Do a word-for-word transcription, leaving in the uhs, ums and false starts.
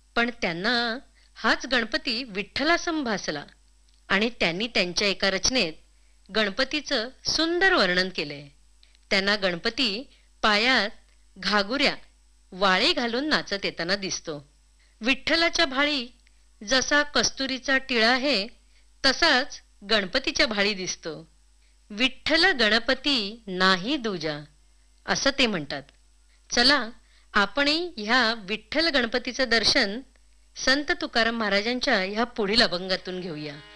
पण त्यांना हाच गणपती विठ्ठलासम भासला आणि त्यांनी त्यांच्या एका रचनेत गणपतीचं सुंदर वर्णन केलंय. त्यांना गणपती पायात घागुऱ्या वाळे घालून नाचत येताना दिसतो. विठ्ठलाच्या भाळी जसा कस्तुरीचा टिळा आहे तसाच गणपतीच्या भाळी दिसतो. विठ्ठल गणपती नाही दूजा असं ते म्हणतात. चला आपणही ह्या विठ्ठल गणपतीचं दर्शन संत तुकाराम महाराजांच्या ह्या पुढील अभंगातून घेऊया.